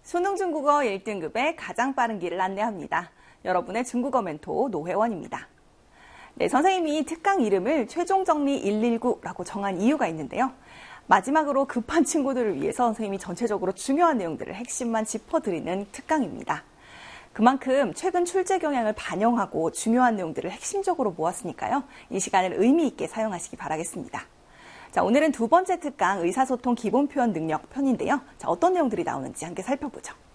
수능 중국어 1등급의 가장 빠른 길을 안내합니다. 여러분의 중국어 멘토 노회원입니다. 네, 선생님이 특강 이름을 최종정리 119라고 정한 이유가 있는데요. 마지막으로 급한 친구들을 위해서 선생님이 전체적으로 중요한 내용들을 핵심만 짚어드리는 특강입니다. 그만큼 최근 출제 경향을 반영하고 중요한 내용들을 핵심적으로 모았으니까요. 이 시간을 의미 있게 사용하시기 바라겠습니다. 자, 오늘은 두 번째 특강 의사소통 기본 표현 능력 편인데요. 자, 어떤 내용들이 나오는지 함께 살펴보죠.